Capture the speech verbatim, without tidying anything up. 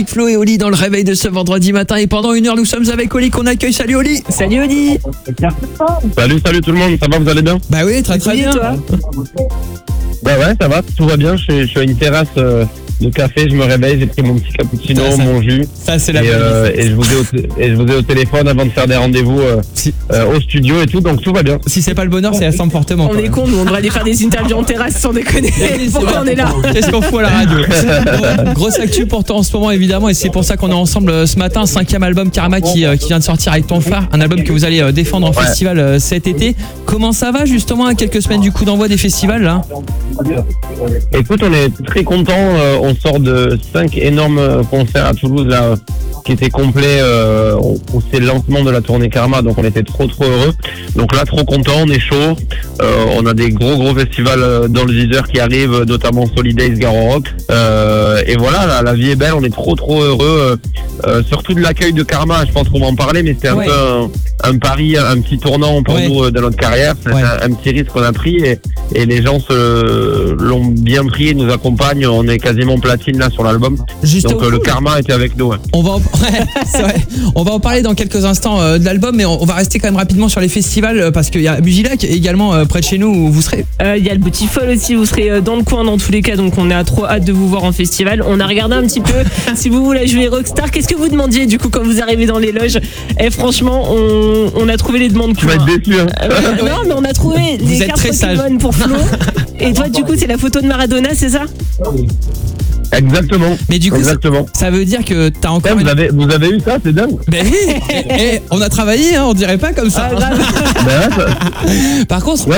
avec Flo et Oli dans le réveil de ce vendredi matin. Et pendant une heure, nous sommes avec Oli qu'on accueille. Salut Oli. Salut Oli. Salut, salut tout le monde, ça va, vous allez bien? Bah oui, très très Oui, bien. toi Bah ouais, ça va, tout va bien, je suis, je suis à une terrasse euh, de café, je me réveille, j'ai pris mon petit cappuccino, Ça, ça- mon jus, Ça, c'est la et, euh, et, je vous ai au t- et je vous ai au téléphone avant de faire des rendez-vous euh, Si, euh, au studio et tout, donc tout va bien. si c'est pas le bonheur, c'est à cent fortement. On quand est même. cons, nous on devrait aller faire des interviews en terrasse sans déconner. Pourquoi on est là? Qu'est-ce qu'on fout à la radio? Bon, grosse actu pour toi en ce moment évidemment, et c'est pour ça qu'on est ensemble euh, ce matin. Cinquième album Karma qui, euh, qui vient de sortir avec ton frère, un album que vous allez euh, défendre en Ouais. festival euh, cet été. Comment ça va justement à quelques semaines du coup d'envoi des festivals là? Écoute, on est très contents, euh, on sort de cinq énormes euh, concerts à Toulouse là, qui étaient complets, euh, on- on- c'est le lancement de la tournée Karma, donc on était trop trop heureux. Donc là, trop content, on est chaud, euh, on a des gros gros festivals euh, dans le viseur qui arrivent, notamment Solidays, Garo Rock, euh, et voilà, la, la vie est belle, on est trop trop heureux, euh, euh, surtout de l'accueil de Karma, je pense qu'on va en parler, mais c'était un Ouais. peu un, un pari, un petit tournant pour Ouais. nous euh, dans notre carrière, c'est Ouais. un, un petit risque qu'on a pris, et, et les gens se l'ont bien pris, nous accompagnent, on est quasiment platine là sur l'album, Juste donc au euh, le cool. Karma était avec nous. Ouais. On va, en... ouais, c'est vrai. On va en parler dans quelques instants euh, de l'album, mais on, on va rester quand même rapidement sur les festivals euh, parce qu'il y a Bugilac également euh, près de chez nous où vous serez. Il euh, y a le Boutifol aussi, vous serez euh, dans le coin dans tous les cas, donc on a trop hâte de vous voir en festival. On a regardé un petit peu si vous voulez jouer Rockstar. Qu'est-ce que vous demandiez du coup quand vous arrivez dans les loges? Et franchement, on, on a trouvé les demandes Tu vas cool, être hein. déçu. Hein. Euh, ouais, non mais on a trouvé Vous les êtes cartes très sage. Pokémon pour Flo. Et toi du coup c'est la photo de Maradona, c'est ça? Exactement. Mais du coup, ça, Exactement. ça veut dire que t'as Ouais, encore. vous, une- avez, vous avez eu ça, c'est dingue. Ben oui. Et, et on a travaillé, hein, on dirait pas comme ça. Ah, grave. Ben ouais, ça- Par contre, ouais,